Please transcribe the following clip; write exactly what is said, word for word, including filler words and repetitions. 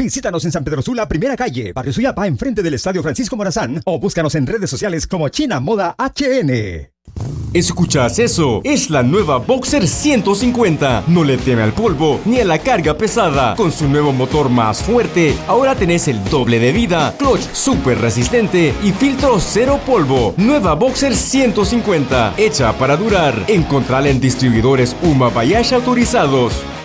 Visítanos en San Pedro Sula, primera calle, Barrio Suyapa, enfrente del Estadio Francisco Morazán, o búscanos en redes sociales como China Moda H N. ¿Escuchas eso? Es la nueva Boxer ciento cincuenta. No le teme al polvo ni a la carga pesada. Con su nuevo motor más fuerte, ahora tenés el doble de vida, clutch súper resistente y filtro cero polvo. Nueva Boxer ciento cincuenta, hecha para durar. Encontrala en distribuidores Uma Bayash autorizados.